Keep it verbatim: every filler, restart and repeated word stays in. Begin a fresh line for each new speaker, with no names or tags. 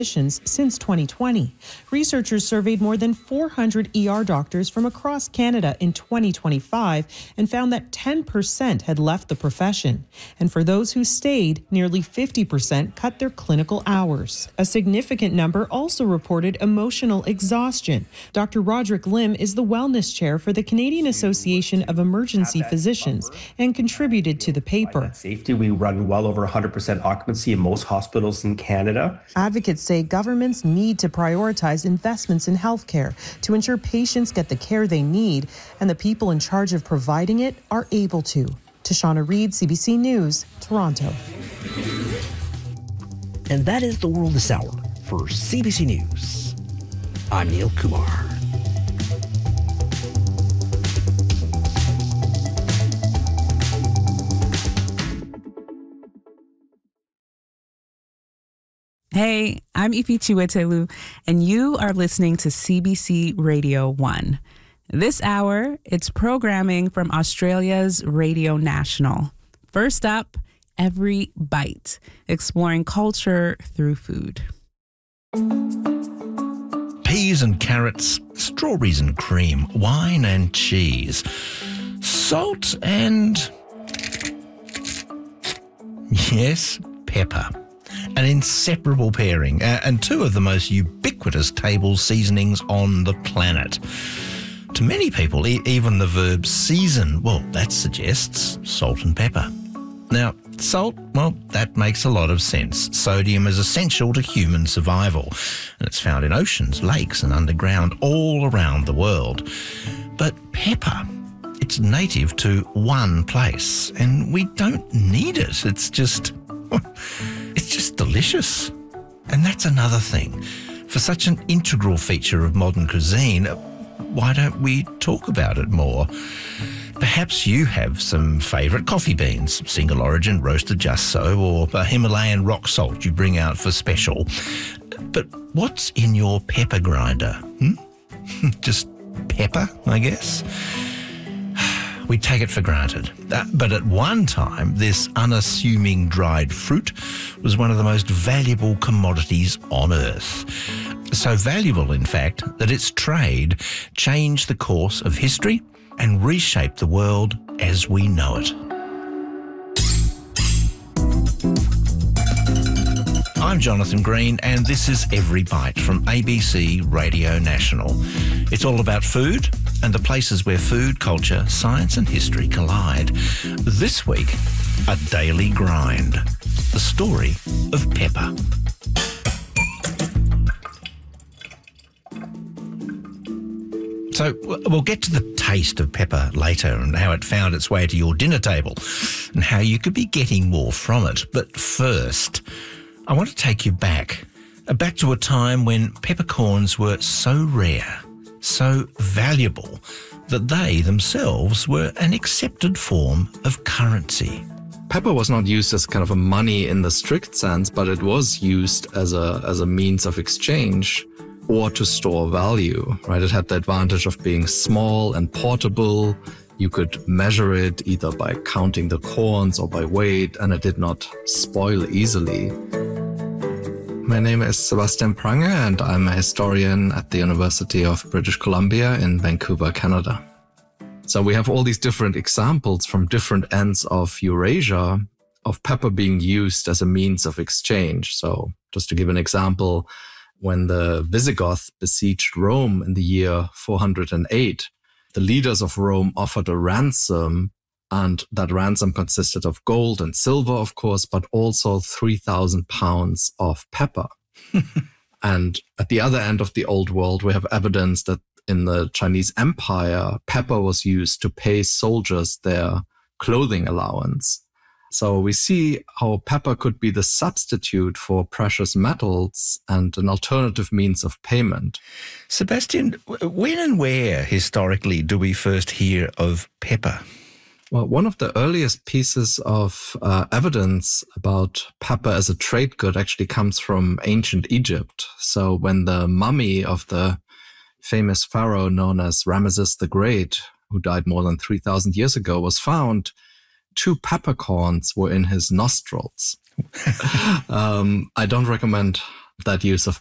since twenty twenty. Researchers surveyed more than four hundred E R doctors from across Canada in twenty twenty-five and found that ten percent had left the profession. And for those who stayed, nearly fifty percent cut their clinical hours. A significant number also reported emotional exhaustion. Doctor Roderick Lim is the wellness chair for the Canadian Association of Emergency Physicians and contributed to the paper.
Safety, we run well over one hundred percent occupancy in most hospitals in Canada.
Advocates say governments need to prioritize investments in healthcare to ensure patients get the care they need and the people in charge of providing it are able to. Tashana Reid, C B C News, Toronto.
And that is the world this hour. For C B C News, I'm Neil Kumar.
Hey, I'm Ifi Chiwetelu, and you are listening to C B C Radio one. This hour, it's programming from Australia's Radio National. First up, Every Bite, exploring culture through food.
Peas and carrots, strawberries and cream, wine and cheese, salt and... yes, pepper. An inseparable pairing, uh, and two of the most ubiquitous table seasonings on the planet. To many people, e- even the verb season, well, that suggests salt and pepper. Now, salt, well, that makes a lot of sense. Sodium is essential to human survival, and it's found in oceans, lakes, and underground all around the world. But pepper, it's native to one place, and we don't need it. It's just... It's just delicious. And that's another thing. For such an integral feature of modern cuisine, why don't we talk about it more? Perhaps you have some favourite coffee beans, single origin, roasted just so, or a Himalayan rock salt you bring out for special. But what's in your pepper grinder? Hmm? Just pepper, I guess? We take it for granted. Uh, but at one time, this unassuming dried fruit was one of the most valuable commodities on Earth. So valuable, in fact, that its trade changed the course of history and reshaped the world as we know it. I'm Jonathan Green, and this is Every Bite from A B C Radio National. It's all about food and the places where food, culture, science and history collide. This week, a daily grind. The story of pepper. So we'll get to the taste of pepper later and how it found its way to your dinner table and how you could be getting more from it. But first, I want to take you back, back to a time when peppercorns were so rare, so valuable, that they themselves were an accepted form of currency.
Pepper was not used as kind of a money in the strict sense, but it was used as a as a means of exchange or to store value, right? It had the advantage of being small and portable. You could measure it either by counting the corns or by weight, and it did not spoil easily. My name is Sebastian Prange, and I'm a historian at the University of British Columbia in Vancouver, Canada. So we have all these different examples from different ends of Eurasia of pepper being used as a means of exchange. So just to give an example, when the Visigoths besieged Rome in the year four hundred eight, the leaders of Rome offered a ransom, and that ransom consisted of gold and silver, of course, but also three thousand pounds of pepper. And at the other end of the old world, we have evidence that in the Chinese Empire, pepper was used to pay soldiers their clothing allowance. So we see how pepper could be the substitute for precious metals and an alternative means of payment.
Sebastian, when and where historically do we first hear of pepper?
Well, one of the earliest pieces of uh, evidence about pepper as a trade good actually comes from ancient Egypt. So when the mummy of the famous pharaoh known as Ramesses the Great, who died more than three thousand years ago, was found, two peppercorns were in his nostrils. um, I don't recommend that use of